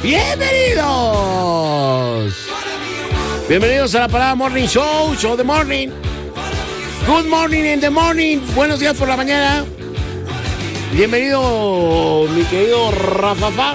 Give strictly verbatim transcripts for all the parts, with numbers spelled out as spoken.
¡Bienvenidos! Bienvenidos a la Parada Morning Show, Show the Morning. Good morning in the morning. Buenos días por la mañana. Bienvenido, mi querido Rafafa.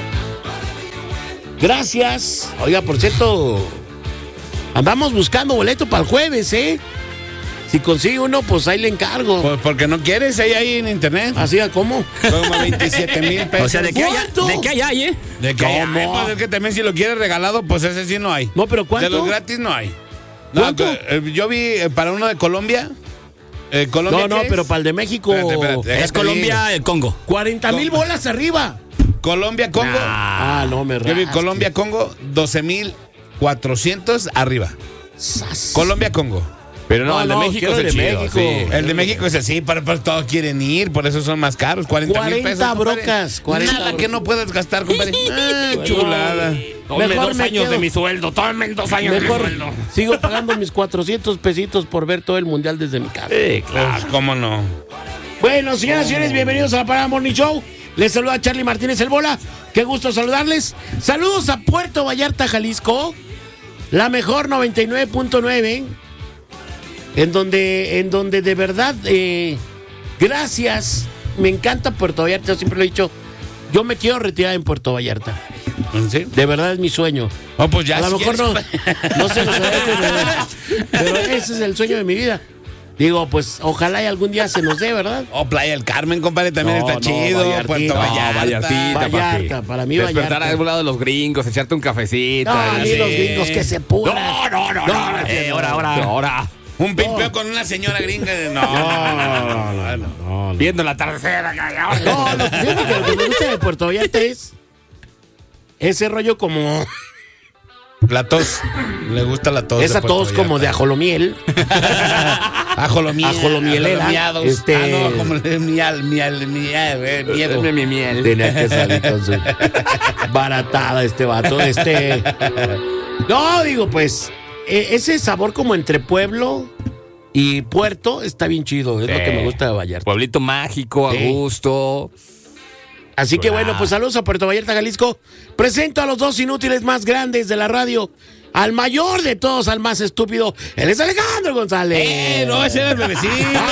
Gracias. Oiga, por cierto, andamos buscando boleto para el jueves, ¿eh? Si consigue uno, pues ahí le encargo. Pues porque no quieres, ahí hay en internet. ¿Así a cómo? Como veintisiete mil pesos. O sea, ¿de qué hay? ¿De qué hay, eh? ¿De qué hay? ¿Cómo? Pues es que también si lo quieres regalado, pues ese sí no hay. No, pero ¿cuánto? De los gratis no hay. No, ¿Cuánto? eh, yo vi eh, para uno de Colombia. Eh, ¿Colombia No, no, qué pero es? para el de México. Espérate, espérate, Es déjate Colombia, el Congo. cuarenta mil bolas arriba. ir. Colombia, Congo. Ah, no me Yo vi rasques. Colombia, Congo, doce mil cuatrocientos arriba. Sas. Colombia, Congo. Pero no, No, el de no, México quiero es el de chido, México. sí. El de México es así, pero, pero todos quieren ir, por eso son más caros, cuarenta mil pesos. cuarenta compadre. brocas, cuarenta Nada brocas. que no puedas gastar, compadre. Ah, chulada. Tomen Mejor dos me años quedo- de mi sueldo, tomen dos años Mejor de mi sueldo. sigo pagando mis cuatrocientos pesitos por ver todo el mundial desde mi casa. Sí, claro. Ah, ¿cómo no? Bueno, señoras y señores, bienvenidos a la Parada Morning Show. Les saluda Charlie Martínez el Bola. Qué gusto saludarles. Saludos a Puerto Vallarta, Jalisco. La mejor noventa y nueve punto nueve. En donde, en donde de verdad, eh, gracias. Me encanta Puerto Vallarta, yo siempre lo he dicho. Yo me quiero retirar en Puerto Vallarta. ¿Sí? De verdad es mi sueño. Oh, pues ya, A lo si mejor no, quieres- no se los haré, pero, pero ese es el sueño de mi vida. Digo, pues ojalá y algún día se nos dé, ¿verdad? Oh, Playa del Carmen, compadre, también No, está no, chido. Vallartita. Puerto No, Vallarta. Vallartita, Vallarta, papi. para mí Despertar Vallarta. a un lado de los gringos, echarte un cafecito. No, a mí sí. los gringos que se puran. No, no, no, no. no, eh, ahora, ahora, ahora. Un pimpeo con una señora gringa. No, no, no, no. Viendo el atardecer acá. No, lo que, fíjate que lo que me gusta de Puerto Vallarta es ese rollo como La tos. Le gusta la tos. esa de Puerto tos como de Vallarta. ajolomiel. Ajolomiel. Ajolomielera. Ajolomiados. Este- Ah, no, como de miel, miel, miel, eh, miedo. Mi miel. Tenía que salir con su baratada este vato. Este. No, digo, pues, eh, ese sabor como entre pueblo y puerto está bien chido. Es lo que me gusta de Vallarta. Pueblito mágico, a Sí. gusto. Así que bueno, pues saludos a Puerto Vallarta, Jalisco. Presento a los dos inútiles más grandes de la radio. Al mayor de todos, al más estúpido. Él es Alejandro González. Eh, no, ese era el bebecito.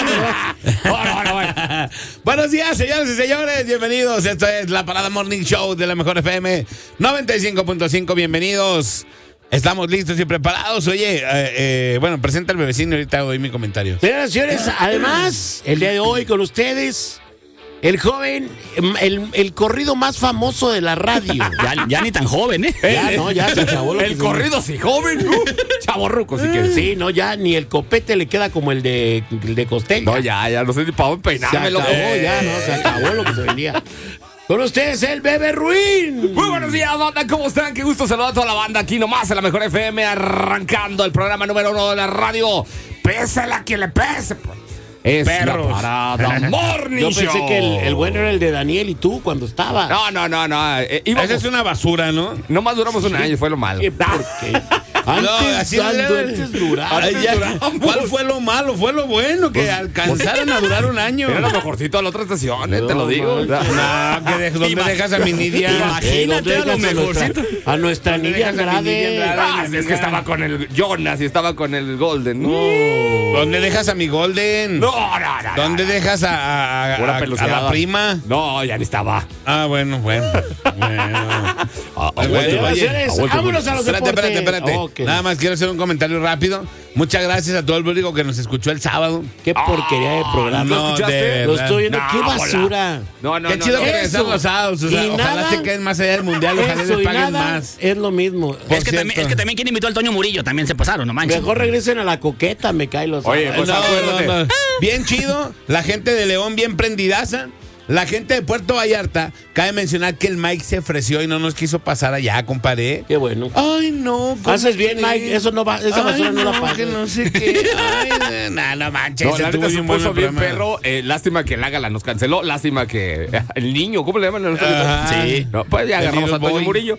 No, no, no, bueno. Buenos días, señores y señores. Bienvenidos. Esto es la Parada Morning Show de la Mejor F M noventa y cinco punto cinco. Bienvenidos. Estamos listos y preparados. Oye, eh, eh, bueno, presenta al bebecito y ahorita doy mi comentario. Señoras y señores, además, el día de hoy con ustedes, el joven, el, el corrido más famoso de la radio. Ya, ya ni tan joven, ¿eh? Ya, no, ya se acabó lo que El se- corrido sí joven. Uh, chavorruco, si quieres. Sí, no, ya ni el copete le queda como el de, el de Costeña. No, ya, ya no sé ni para dónde se peinarme, acabó, loco. ya, no, se acabó lo que se vendía. Con ustedes, el Bebe Ruin. Muy buenos días, banda, ¿cómo están? Qué gusto saludar a toda la banda aquí nomás en la Mejor F M, arrancando el programa número uno de la radio. Pese la que le pese, pues. Es Perros. la Parada Morning Yo pensé Show. que el, el bueno era el de Daniel y tú cuando estaba. No, no, no, no. Eh, íbamos- Esa es una basura, ¿no? Nomás duramos un año, fue lo malo. ¿Qué? ¿Por qué? Antes, así antes, debe- antes duraba. Ay, ya. duramos. ¿Cuál fue lo malo? Fue lo bueno, que alcanzaron a durar un año. Era lo mejorcito de la otra estación, eh, te lo No, digo. man. No, que de- ¿dónde Ima- dejas a mi Nidia? Imagínate. Eh, ¿dónde a lo dejas a nuestra- mejorcito. A nuestra ¿Dónde Nidia dejas a mi Nidia Andrade. Andrade? Ah, es que estaba con el Jonas y estaba con el Golden. No, ¿Dónde dejas a mi Golden? no, no. no, ¿Dónde no. dejas a, a- a- Una a peluceada. la prima? No, ya ni estaba. Ah, bueno, bueno. bueno. Ah, ah, Bueno, bueno, Señoras y oye, señores, a vuelta, vámonos a los Espérate, deportes. espérate, espérate. Ok. Nada más quiero hacer un comentario rápido. Muchas gracias a todo el público que nos escuchó el sábado. Qué porquería de programa. ¿lo No, escuchaste? de Lo verdad. estoy viendo. No, Qué hola. basura. No, no, Qué no, chido no. que Eso. regresaron los sábados. O sea, Y ojalá nada- se queden más allá del mundial. Ojalá Eso les y paguen nada más. es lo mismo. Por Es que, cierto. también, es que también quien invitó al Toño Murillo también se pasaron, no manches. Mejor regresen a la coqueta, me cae los Oye, sábados. pues, No, acuérdate. no, no. Bien chido. La gente de León bien prendidaza. La gente de Puerto Vallarta, cabe mencionar que el Mike se ofreció y no nos quiso pasar allá, compadre. Qué bueno. Ay, no. ¿cómo Haces bien, crees? Mike. Eso no va, esa Ay, basura no, la que pagas. no sé qué. Ay, no, no manches. No, la estuvo neta se bien bueno puso el bien programa. perro. Eh, lástima que el Ágala nos canceló. Lástima que el niño, ¿cómo le llaman? Ajá. Sí. No, pues ya El agarramos little a Toño boy. Murillo.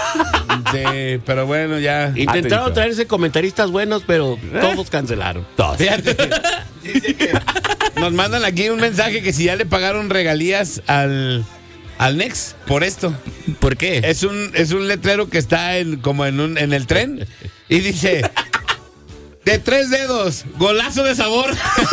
Sí, pero bueno, ya. Intentaron Atento. traerse comentaristas buenos, pero todos cancelaron. Todos. Fíjate. Dice que nos mandan aquí un mensaje que si ya le pagaron regalías al al Nex por esto. ¿Por qué? Es un, es un letrero que está en, como en, un, en el tren y dice, de tres dedos, golazo de sabor.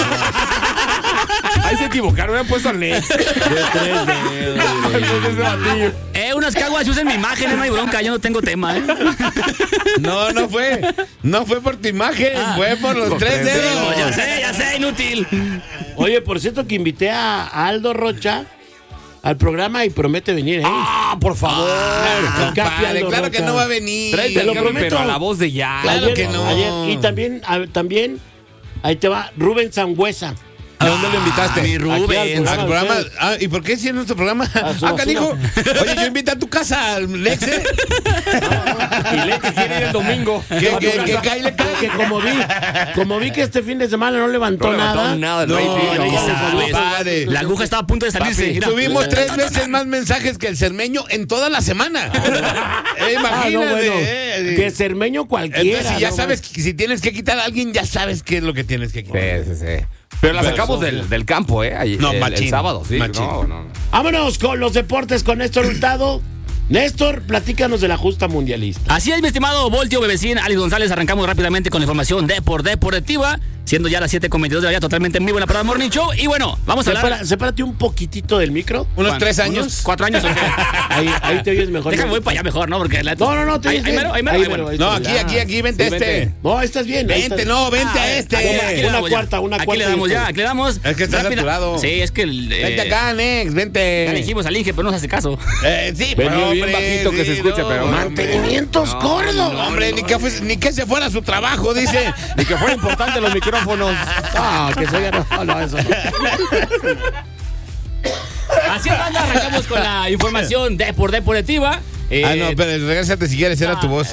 Ahí se equivocaron, me han puesto al Nex. De tres dedos. Eh, unas caguas usen mi imagen, no hay bronca, yo no tengo tema, ¿eh? No, no fue. No fue por tu imagen, Ah, fue por los tres tres dedos. dedos. Ya sé, ya sé, inútil. Oye, por cierto que invité a Aldo Rocha al programa y promete venir, ¿eh? Ah, por favor. Ah, Compadre, Capi Aldo claro Rocha. que no va a venir. Tráete te lo al Capi, prometo. pero a la voz de ya. Claro Ayer- que no. ayer- y también, a- también, ahí te va, Rubén Sangüesa. ¿A dónde lo invitaste? Mi Rubén. Al programa. Ah, ¿y por qué si es nuestro programa? A su Acá dijo, basura. oye, yo invito a tu casa al Lex, ¿eh? Y Leti quiere ir el domingo. Que, que, que cae, le cae. Que como vi, como vi que este fin de semana no levantó No levantó nada. nada el No, rating, no, no. sabes. compadre. La aguja estaba a punto de salirse. Papi, mira. Tuvimos tres veces más mensajes que el cermeño en toda la semana. Eh, Ah, imagínate. no, bueno, eh. que cermeño cualquiera. Entonces, si ya no sabes más. que si tienes que quitar a alguien, ya sabes qué es lo que tienes que quitar. Sí, sí, sí. Pero la Pero sacamos son- del, del campo, ¿eh? Ayer- No, el, el machín, sábado, sí. machín. No, no. Vámonos con los deportes con Néstor Hurtado. Néstor, platícanos de la justa mundialista. Así es, mi estimado Voltio Bebecín, Alex González. Arrancamos rápidamente con la información de por deportiva, siendo ya las siete con veintidós de la mañana, totalmente en vivo en la Parada Morning Show. Y bueno, vamos a hablar. Separa- sepárate un poquitito del micro. ¿Unos ¿Cuán- tres años? unos ¿Cuatro años o qué? Ahí, ahí te oyes mejor. Déjame, voy para allá mejor, ¿no? Porque la... No, no, no, te Ahí, oyes ahí bien. mero, ahí mero, Ahí ahí mero, bueno. ahí No, está. aquí, aquí, aquí, vente Sí, este. vente. No, estás bien. ahí Vente, estás- no, vente Ah, a este. aquí le- aquí le Una damos ya. cuarta, una Aquí cuarta le damos y ya, después. aquí le damos. Es que está Rápida- saturado. Sí, es que el. eh, Vente acá, Nex, vente. Ya le dijimos al Inge, pero no se hace caso. Eh, sí, Venía pero, bien hombre, bajito que se escuche, pero- Mantenimientos gordo. Hombre, ni, que fuese- ni que se fuera a su trabajo, dice. Ni que fuera importante los micrófonos. Ah, que se oiga. No, no, eso no. Así es, banda, arrancamos con la información de por deportiva. Eh, Ah, no, pero regrésate si quieres, era tu voz.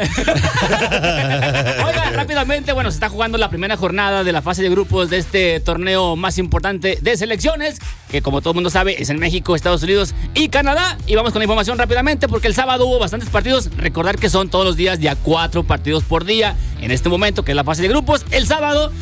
Oiga, rápidamente, bueno, se está jugando la primera jornada de la fase de grupos de este torneo más importante de selecciones, que como todo el mundo sabe es en México, Estados Unidos y Canadá. Y vamos con la información rápidamente porque el sábado hubo bastantes partidos. Recordar que son todos los días de a cuatro partidos por día en este momento, que es la fase de grupos. El sábado,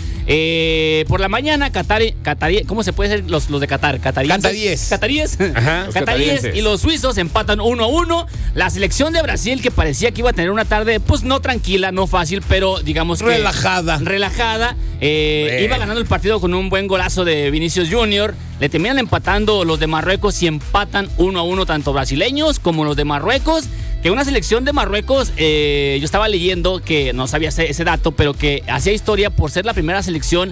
eh, por la mañana, Qatar, Qatarí, ¿cómo se puede decir los, los de Qatar? Qataríes. Qataríes. Qataríes. Ajá. Los Qataríes catarienses. y los suizos empatan uno a uno. La selección de Brasil, que parecía que iba a tener una tarde, pues no tranquila, no fácil, pero digamos que Relajada. relajada. eh, Bueno. iba ganando el partido con un buen golazo de Vinicius Junior Le terminan empatando los de Marruecos y empatan uno a uno tanto brasileños como los de Marruecos. Que una selección de Marruecos, eh, yo estaba leyendo que no sabía ese, ese dato, pero que hacía historia por ser la primera selección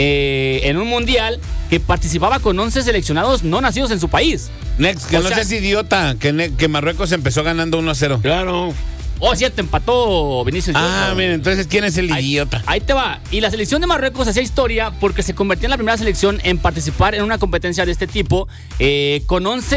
eh, en un mundial que participaba con once seleccionados no nacidos en su país. Nex, que O no sea- seas idiota, que, Ne- que Marruecos empezó ganando uno a cero. Claro. Oh, cierto, empató Vinicius Ah, Junior mira, entonces, ¿quién es el Ahí- idiota? Ahí te va. Y la selección de Marruecos hacía historia porque se convertía en la primera selección en participar en una competencia de este tipo eh, con once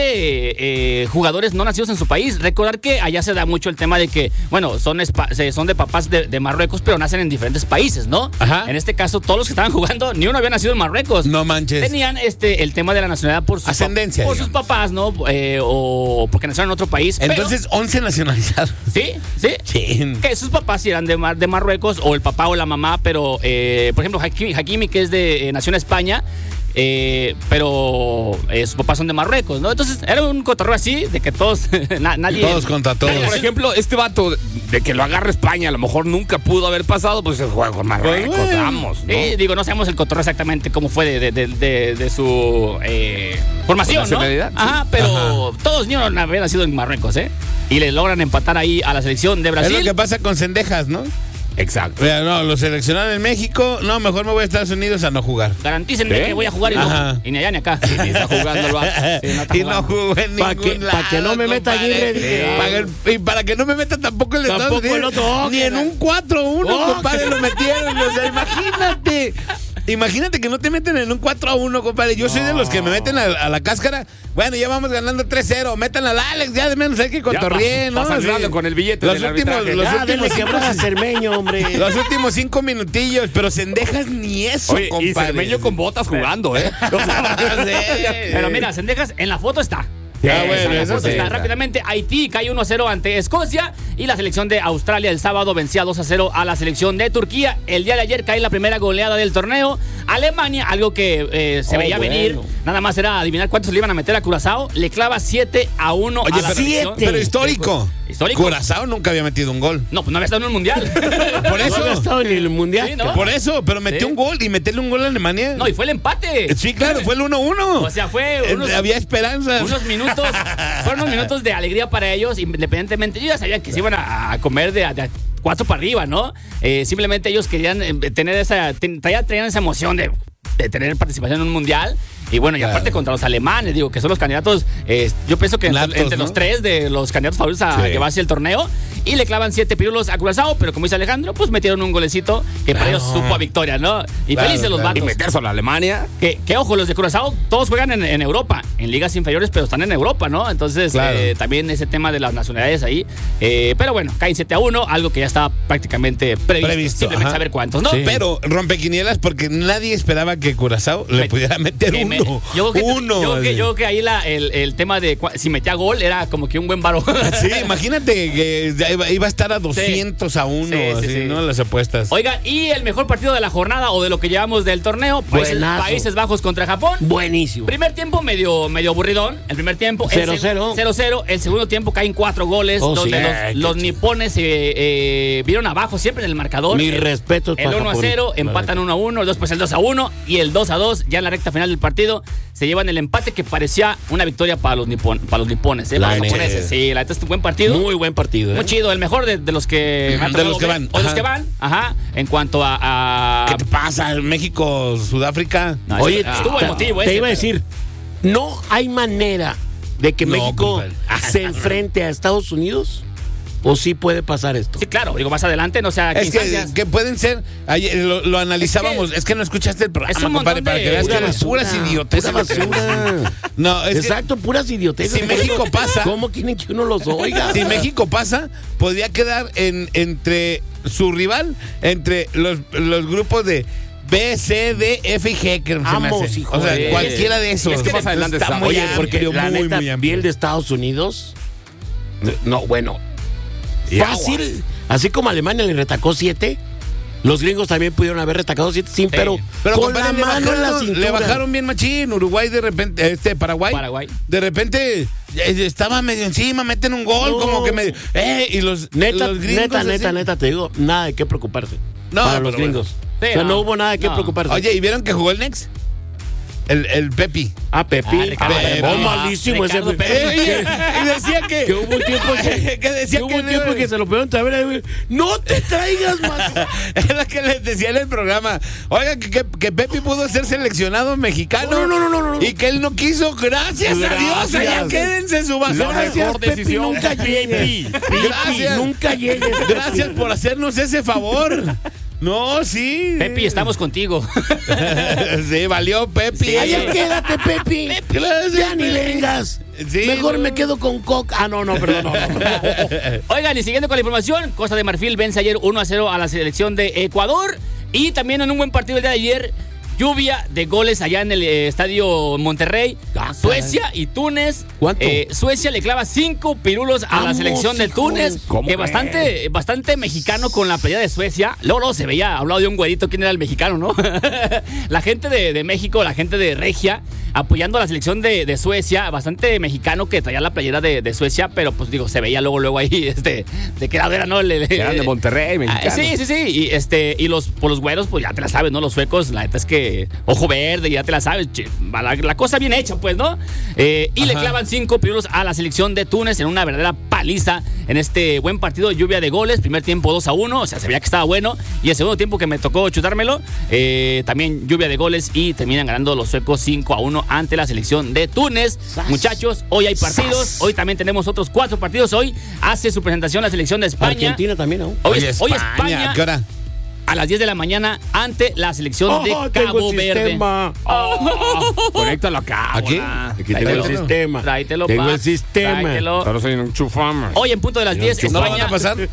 eh, jugadores no nacidos en su país. Recordar que allá se da mucho el tema de que, bueno, son, espa- se- son de papás de, de Marruecos, pero nacen en diferentes países, ¿no? Ajá. En este caso, todos los que estaban jugando, ni uno había nacido en Marruecos. No manches. Tenían este, el tema de la nacionalidad por sus, pa- Ascendencia, por sus digamos. papás, ¿no? Eh, o porque nacieron en otro país. pero- Entonces, once nacionalizados. sí, sí. Chin. Que sus papás sí eran de, Mar- de Marruecos, o el papá o la mamá, pero, eh, por ejemplo, Hakimi, Hakimi, que es de, eh, nació en España, eh, pero eh, sus papás son de Marruecos, ¿no? Entonces, era un cotorreo así, de que todos, na- nadie... Todos contra todos. Por ejemplo, este vato de que lo agarra España, a lo mejor nunca pudo haber pasado, pues se juega con Marruecos, Pues, bueno. vamos, ¿no? Sí, digo, no sabemos el cotorreo exactamente cómo fue de, de, de, de- de su eh, formación, ¿no? Nacionalidad, sí. Ajá, pero todos niños habían nacido en Marruecos, ¿eh? Y le logran empatar ahí a la selección de Es Brasil. lo que pasa con Cendejas, ¿no? Exacto. Mira, no, lo seleccionaron en México. No, mejor me voy a Estados Unidos a no jugar. Garantícenme ¿Sí? que voy a jugar y Ajá. no, y ni allá ni acá. Ni está jugando el vato. Sí, no está y no jugando. jugó en Pa' ningún que- lado. pa' que no me meta compadre. Aguirre, dije, Para que- y para que no me meta tampoco el de Estados Tampoco el Unidos. otro, Ni que en era. un cuatro uno, Oh, compadre, que- lo metieron. O sea, imagínate. Imagínate que no te meten en un cuatro a uno, compadre. Yo soy de los que me meten a, a la cáscara. Bueno, ya vamos ganando tres cero. Metan al Alex, ya de menos hay que cotorreen, ¿no? Vas al grano Sí. con el billete Los del últimos, arbitraje. los Ya, denle últimos cinco, quebrada a Cermeño, hombre. los últimos cinco minutillos, pero Cendejas ni eso, Oye, y compadre. Cermeño con botas jugando, ¿eh? Pero mira, Cendejas en la foto está. Ya, Eh, bueno, en la eso foto sí. está. Rápidamente, Haití cae uno a cero ante Escocia. Y la selección de Australia el sábado vencía dos a cero a la selección de Turquía. El día de ayer cae la primera goleada del torneo. Alemania, algo que eh, se Oh, veía bueno. venir, nada más era adivinar cuántos le iban a meter a Curazao. Le clava siete a uno Oye, a la pero, selección. pero histórico. Histórico. Curazao nunca había metido un gol. No, pues no había estado en un mundial. Por ¿No eso. había estado en el mundial? Sí, ¿no? Por eso, pero metió Sí. un gol y meterle un gol a Alemania. No, y fue el empate. Sí, claro, fue el uno uno. O sea, fue unos- Había esperanzas. Unos minutos, fueron unos minutos de alegría para ellos, independientemente. Yo ya sabía que se iban a, a comer de, de cuatro para arriba, ¿no? Eh, simplemente ellos querían eh, tener esa, ten- traían, traían esa emoción de, de tener participación en un mundial. Y bueno, y Claro. aparte contra los alemanes, digo, que son los candidatos, eh, yo pienso que entre, Natos, entre ¿no? los tres de los candidatos favoritos a Sí. llevarse el torneo. Y le clavan siete pirulos a Curazao, pero como dice Alejandro, pues metieron un golecito que para ellos supo a victoria, ¿no? Y Claro, felices los claro. Y vatos. meterse a la Alemania. Que, que ojo, los de Curazao todos juegan en, en Europa, en ligas inferiores, pero están en Europa, ¿no? Entonces, Claro. eh, también ese tema de las nacionalidades ahí. Eh, pero bueno, caen siete a uno, algo que ya estaba prácticamente previsto. Previsto, Simplemente ajá. saber cuántos, ¿no? Sí. Pero rompequinielas porque nadie esperaba que Curazao le Me- pudiera meter que uno. me- yo creo que, uno. yo creo que, así. yo creo que ahí la, el, el tema de cua- si metía gol era como que un buen varón. Sí, imagínate que ya iba, iba a estar a doscientos a uno, Sí, sí, así, sí. ¿no? Las apuestas. Oigan, y el mejor partido de la jornada o de lo que llevamos del torneo, Países, Buenazo. Países Bajos contra Japón. Buenísimo. Primer tiempo medio, medio aburridón. El primer tiempo. el cero cero. seg- cero cero. El segundo tiempo caen cuatro goles. Oh, donde sí. los, Eh, los qué nipones se eh, vieron abajo siempre en el marcador. Mis el, respetos El para uno a Japón. cero, empatan uno a uno. Después el dos a uno. Y el dos a dos, ya en la recta final del partido, se llevan el empate que parecía una victoria para los, nipon, para los nipones. ¿eh? La Para los neta. japoneses. Sí, la neta es un buen partido. Muy buen partido. ¿eh? Muy chido, el mejor de, de los que me ha De tocado los que ver. van, O de los ajá. que van, ajá. En cuanto a. a- ¿Qué te pasa? México, Sudáfrica. No, Oye, estuvo te- emotivo te ese, iba a pero- decir, no hay manera de que No, México compadre. se enfrente a Estados Unidos. ¿O sí puede pasar esto? Sí, claro, digo, más adelante, no sé a qué Es que, instancias. que pueden ser, ayer lo, lo analizábamos, es que, no escuchaste el programa, es un compadre, montón para de- que veas Pura que eres puras basura, idioteces. pura lo que- basura. No, es que Exacto, puras idioteces. si México pasa- ¿Cómo quieren que uno los oiga? si México pasa, podría quedar en, entre su rival, entre los, los grupos de B, C, D, F y G, que se me Vamos, hace. hijo O sea, de- cualquiera de esos. Es que más adelante está está- muy Oye, porque amplio, la muy, neta, muy vi amplio. el de Estados Unidos. No, bueno. Y Fácil. Así como Alemania le retacó siete, los gringos también pudieron haber retacado siete, sin, pero, Pero con compadre, la le mano en la bajaron, cintura. le bajaron bien machín. Uruguay de repente, este, Paraguay. Paraguay. De repente eh, estaba medio encima, meten un gol, No. como que medio. Eh, y los, Neta, los gringos. neta, así. neta, neta, te digo, nada de qué preocuparse. No, para pero los gringos. Sí, o sea, no, no. hubo nada de qué No. preocuparse. Oye, ¿y vieron que jugó el Nex? El, el Pepi. ah, Pepi. Ah, Ricardo Ah, Pepi. oh, malísimo ese Ricardo Pepi. Pepi. Eh, y decía que. Que hubo un tiempo que, que decía que hubo que un tiempo que se lo pudieron traer. No te traigas más. Es lo que les decía en el programa. Oiga, que, que, que Pepi pudo ser seleccionado mexicano. No, no, no, no, no, no. Y que él no quiso. Gracias, a Dios. Allá Gracias. quédense en su basura. Gracias, mejor Pepi, decisión. nunca llegues. Pepi, Gracias. nunca llegues. Gracias por hacernos ese favor. No, sí. Pepi, estamos contigo. Sí, valió Pepi. Sí. Allá quédate, Pepi. Gracias, Ya ni Pepi. vengas. Sí, Mejor no. me quedo con Coca. Ah, no, no, perdón. No, no. Oigan, y siguiendo con la información, Costa de Marfil vence ayer uno a cero a la selección de Ecuador. Y también en un buen partido el día de ayer, lluvia de goles allá en el eh, estadio Monterrey. Ah, Suecia y Túnez. ¿Cuánto? Eh, Suecia le clava cinco pirulos a la Vamos, selección de hijos. Túnez. ¿Cómo Que crees? bastante, bastante mexicano con la playa de Suecia. Luego, luego se veía, hablado de un güerito, quién era el mexicano, ¿no? La gente de, de México, la gente de Regia, apoyando a la selección de, de Suecia. Bastante mexicano que traía la playera de, de Suecia, pero pues digo, se veía luego, luego ahí, este, de qué lado era, ¿no? Le- le- Eran de Monterrey, Ah, mexicanos. sí, sí, sí. Y, este, y los, por los güeros, pues ya te la sabes, ¿no? Los suecos, la neta es que ojo verde, ya te la sabes. che, La, la cosa bien hecha, pues, ¿no? Eh, y le Ajá. clavan cinco pirulos a la selección de Túnez en una verdadera paliza en este buen partido de lluvia de goles. Primer tiempo dos a uno, o sea, se veía que estaba bueno. Y el segundo tiempo que me tocó chutármelo, eh, también lluvia de goles y terminan ganando los suecos cinco a uno ante la selección de Túnez. Sas. Muchachos, hoy hay partidos. Sas. Hoy también tenemos otros cuatro partidos. Hoy hace su presentación la selección de España. Argentina también, ¿no? Hoy, Oye, es- hoy España, España ¿a qué hora? a las diez de la mañana ante la selección de Oh, tengo Cabo el Verde. sistema. Conéctalo acá. ¿Aquí? hola. Aquí Tengo tengo el sistema. Tráetelo, Tengo pa. el sistema. Tráetelo. Pero soy un chufama. Hoy en punto de las diez, ¿No España. van a pasar?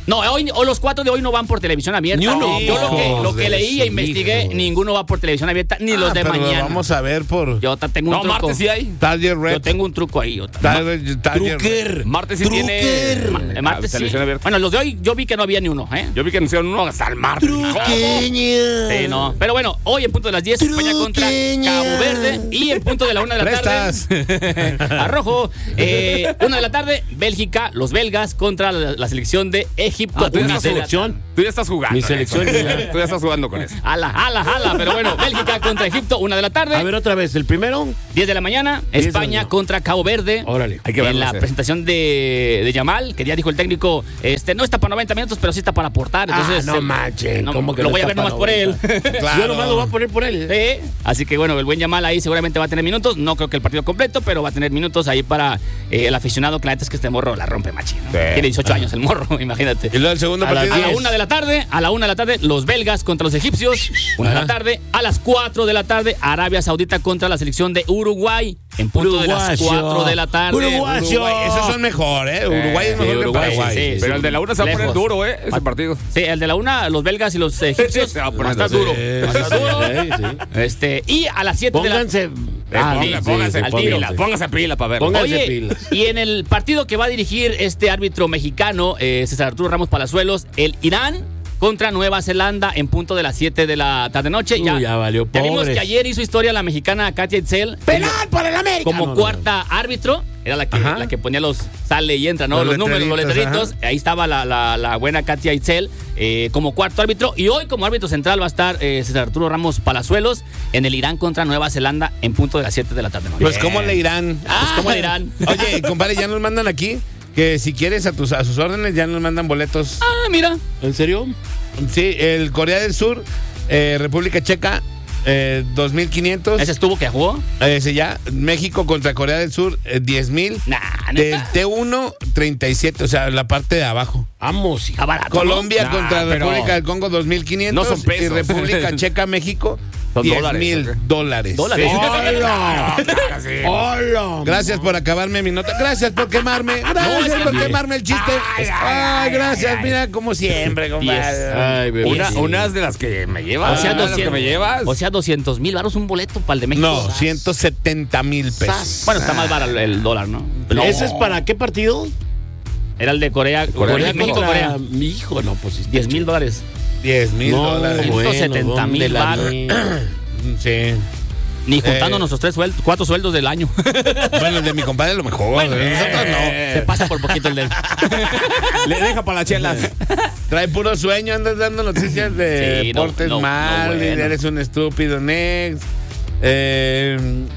No, hoy, o los cuatro de hoy no van por televisión abierta. Ni uno. Yo lo que, lo que Hijos leí de e investigué, su ninguno va por televisión abierta, ni los Ah, de pero mañana. Vamos a ver por Yo ta- tengo un No, truco. martes sí hay. Target Red. Yo tengo un truco ahí. Yo ta- Target, Target Red. Truquer. Martes sí Truquer. tiene. Ma- el martes sí. televisión abierta. Bueno, los de hoy yo vi que no había ni uno, ¿eh? Yo vi que anunciaron uno hasta el martes. Truqueña. Sí, no. Pero bueno, hoy en punto de las diez, España contra Truqueña. Cabo Verde. Y en punto de la una de la Prestas. tarde. A rojo. Eh, una de la tarde, Bélgica, los belgas contra la, la selección de Egipto. Ah, tú ya Una estás de la selección. tarde. Tú ya estás jugando. Mi en selección, eso. ya. Tú ya estás jugando con eso. Ala, ala, ala. Pero bueno, Bélgica contra Egipto, una de la tarde. A ver, otra vez, el primero. diez de la mañana, diez de la España mañana. contra Cabo Verde. Órale. Hay que en verlo, la sí. presentación de, de Yamal, que ya dijo el técnico, este no está para noventa minutos, pero sí está para aportar. Entonces, Ah, no eh, manchen, no, ¿cómo que lo no voy a está ver nomás para por él. noventa? Claro. Yo nomás lo voy a poner por él. Sí. Así que bueno, el buen Yamal ahí seguramente va a tener minutos. No creo que el partido completo, pero va a tener minutos ahí para eh, el aficionado. Que la neta es que este morro la rompe machín, ¿no? Sí. Tiene dieciocho años el morro, imagínate. Y luego el segundo A las partido. A la diez. una de la tarde, a la una de la tarde, los belgas contra los egipcios. Una de la Ajá. tarde, a las cuatro de la tarde, Arabia Saudita contra la selección de Uruguay. En punto de las Uruguayo. cuatro de la tarde. Uruguayo. Uruguay, esos son mejor, ¿eh? Uruguay es sí, mejor que Uruguay, Paraguay. sí, sí. Pero el de la una se va a poner Lejos. duro, ¿eh? Ese partido. Sí, el de la una, los belgas y los egipcios. Se va a va poner a estar duro. duro. Sí, Va a estar duro. sí, sí. Este, y a las siete de la Pónganse. Eh, Ah, ponga- sí, póngase sí, al pónganse. pila, póngase pila para verlo. Póngase Oye, pilas. y en el partido que va a dirigir este árbitro mexicano, eh, César Arturo Ramos Palazuelos, el Irán contra Nueva Zelanda en punto de las siete de la tarde-noche. Uy, ya valió, ya vimos pobres. que ayer hizo historia la mexicana Katia Itzel. ¡Penal para el América! Como No, no, cuarta árbitro, era la que, Ajá. la que ponía los sale y entra, ¿no? Los Los, números, los letreritos, letreritos. Ahí estaba la, la, la buena Katia Itzel eh, como cuarto árbitro. Y hoy como árbitro central va a estar eh, César Arturo Ramos Palazuelos en el Irán contra Nueva Zelanda en punto de las siete de la tarde. Pues, ¿cómo le irán? Pues, ¿cómo le irán? Oye, compadre, ya nos mandan aquí que si quieres a tus a sus órdenes, ya nos mandan boletos. Ah, mira. ¿En serio? Sí, el Corea del Sur, eh, República Checa, eh, dos mil quinientos. ¿Ese estuvo que jugó? Ese ya. México contra Corea del Sur, eh, diez mil. Nah, Del neta. T uno, treinta y siete, o sea, la parte de abajo. Vamos, hija. Está barato, Colombia Nah, contra pero- República del Congo, dos mil quinientos. No son pesos. Y República Checa, México, Son diez dólares, mil ¿o qué? dólares. Dólares. Sí. ¡Hola! Claro, sí. ¡Hola! Gracias por acabarme mi nota. Gracias por quemarme. Gracias es que- por quemarme el chiste. Ay, Ay, ay, ay, gracias. ay. Mira, como siempre, compadre. Ay, bebé. Una, Sí. unas de las que me llevas. O sea, unas de las que doscientos, me llevas. o sea, doscientos mil baros un boleto para el de México. No, ciento setenta mil pesos. Bueno, está más barato el, el dólar, ¿no? No. ¿Ese es para qué partido? Era el de Corea. Corea, Corea México, contra Corea. Mi hijo, no, pues sí. diez mil dólares. diez mil No, dólares. bueno, ciento setenta mil ¿dónde la varos. vi? Sí. Ni juntando Eh. nuestros tres sueldos, cuatro sueldos del año. Bueno, el de mi compadre lo mejor. Bueno, de nosotros no. Se pasa por poquito el de él. Le deja para las chelas. Trae puro sueño, andas dando noticias de Sí, no, deportes no, mal, no, y bueno. eres un estúpido, next. Eh,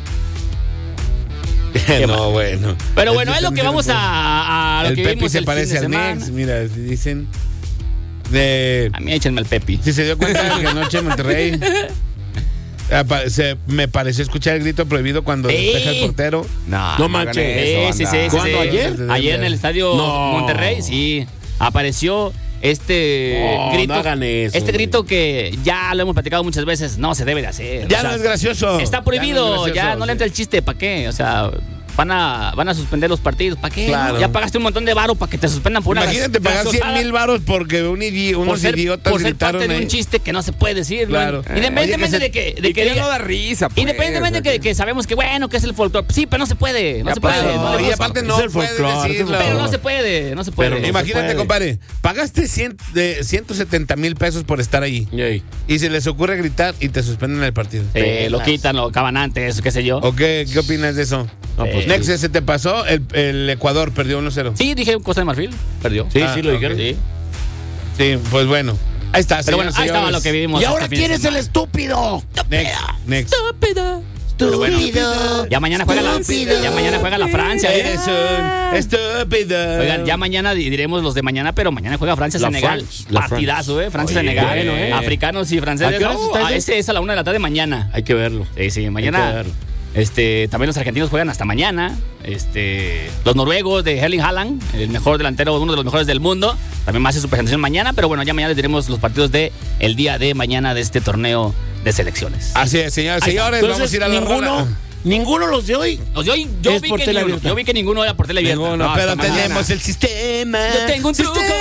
no, bueno. Pero bueno, es lo que Dicen, vamos a, a lo El que Pepi vimos se el parece fin de al semana. next, mira, dicen. De, A mí échenme el Pepi. si se dio cuenta que anoche en Monterrey apa- se, me pareció escuchar el grito prohibido cuando Sí. despeja el portero. No, No hagan manches. eso, Sí, sí, sí, banda. sí, ¿Cuándo, sí. ayer? Ayer en el estadio No. Monterrey, sí. Apareció este No, grito. no hagan eso, este güey. grito que ya lo hemos platicado muchas veces, no se debe de hacer. Ya O sea, no es gracioso. Está prohibido, Ya ya no no, es gracioso, le entra el chiste, ¿para qué? O sea, van a, van a suspender los partidos, ¿para qué? Claro. no? Ya pagaste un montón de varo para que te suspendan por una Imagínate pagar cien graciosa- mil varos porque un idi- por unos ser, idiotas por ser gritaron parte de ahí. un chiste que no se puede decir, ¿no? Claro. Independientemente Oye, que se- de que, de Y que que ya diga- no da risa, pues. Independientemente de que, que sabemos que bueno, que es el folclore. Sí, pero no se puede, no Ya se puede. pasó. no le y gusta. aparte no Es el puedes folclore, es el decirlo. folclore. Pero no se puede, no se puede. Pero no se Imagínate, puede. compadre, pagaste cien, de ciento setenta mil pesos por estar ahí. Ey. Y se les ocurre gritar y te suspenden el partido. Eh, lo quitan, lo acaban antes, qué sé yo. ¿O qué, qué opinas de eso? No, pues, Sí. Next, ¿se te pasó? El, el Ecuador perdió uno cero. Sí, dije Costa de Marfil, perdió. Sí, Ah, sí lo ok. dijeron. Sí. Sí, pues bueno. Ahí está, Pero bueno, señoras y ahí estaba señores. lo que vivimos. ¿Y ahora este fin de quién es el semana. estúpido? Next, next. Estúpido. Estúpido. Ya mañana juega la, Estúpido. ya mañana juega la Francia, ¿eh? Eres un estúpido. Oigan, ya mañana di- diremos los de mañana, pero mañana juega Francia-Senegal. France, la Partidazo, ¿eh? Francia-Senegal. bueno, ¿eh? Africanos y franceses. ¿A qué hora Oh, está ah, ese? ese es a la una de la tarde mañana. Hay que verlo. Sí, sí, Hay que mañana. verlo. Este, también los argentinos juegan hasta mañana. Este, los noruegos de Erling Haaland, el mejor delantero, uno de los mejores del mundo, también va a hacer su presentación mañana, pero bueno, ya mañana les diremos los partidos de el día de mañana de este torneo de selecciones. Así es, señores, Ahí está. señores, Entonces, vamos a ir a la ninguno, rola. ninguno los de hoy. Los de hoy, yo, Es vi por que tele ninguno, abierta. yo vi que ninguno era por tele abierta. Ninguno, No, pero hasta mañana. tenemos el sistema. Yo tengo un truco. Sistema.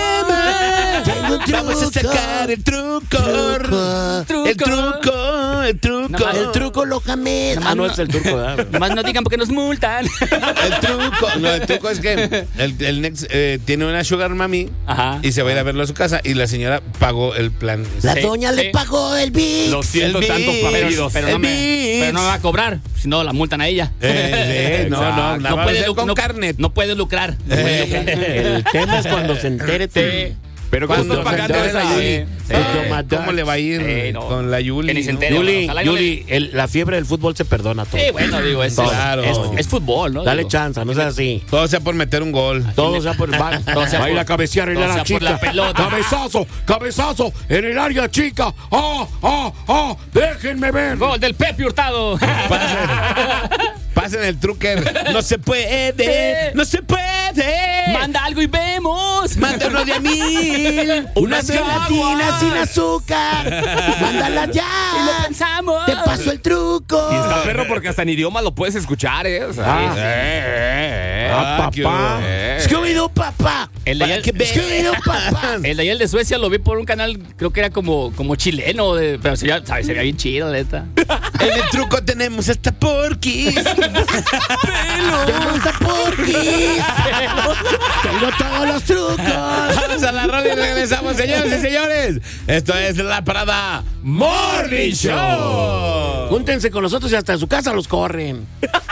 Tengo un Vamos a truco. sacar el truco. Truco. El truco, el truco. Nomás El truco Lojamed. Nomás Ah, no no- es el turco, ¿verdad? Nomás no digan porque nos multan. El truco, no, el truco es que el, el Nex eh, tiene una sugar mami Ajá. y se va a ir a verlo a su casa y la señora pagó el plan. La Sí, doña sí. le pagó el bill. Los ciento El tantos Beats. pedidos. Pero no, El me, Beats. pero no me va a cobrar, si no la multan a ella. Eh, sí, no, no, Exacto. la va a hacer lu- con no- carnet. no puede lucrar. No puede lucrar. El tema es cuando se entere. Sí. Pero ¿cómo Cuando estás se pagando entere esa? la Yuli, Sí, sí. eh, ¿cómo le va a ir Sí, no. con la Yuli? Que ni se no? entere. Yuli, Ojalá yo Yuli, el- la fiebre del fútbol se perdona todo. Sí, bueno, digo, es, Todo. Claro. es, es fútbol, ¿no? Dale Digo. chance, no seas así. Todo sea por meter un gol. Todo sea por va, Todo sea va a ir por- a cabecear en todo el área sea por chica. la pelota. Cabezazo, cabezazo en el área chica. ¡Ah, ah, ah! ¡Déjenme ver! Gol del Pepe Hurtado. Pasen el trucker. No se puede, no se puede. Manda algo y vemos. Manda uno de a mil. Unas gelatinas sin azúcar. Mándalas Y lo ya. pensamos. Te paso el truco. Y está perro porque hasta en idioma lo puedes escuchar, ¿eh? O sea, Ah. eh, eh, eh. Ah, qué papá. eh. Scooby-Doo, papá. El de, Para ayer, que vean. Scooby-Doo, papá. el de ayer de Suecia lo vi por un canal, creo que era como, como chileno, de- pero se veía, ¿sabes? Se veía bien chido, neta. En el truco tenemos hasta porquis. Tengo hasta porquis. Tengo todos los trucos. Vamos a la rola y regresamos, señores y señores. Esto es La Parada Morning Show. Júntense con nosotros y hasta en su casa los corren.